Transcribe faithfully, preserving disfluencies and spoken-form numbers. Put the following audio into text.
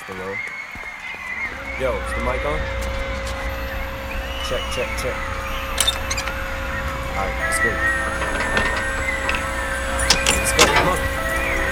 Hello? Yo, is the mic on? Check, check, check. Alright, let's go.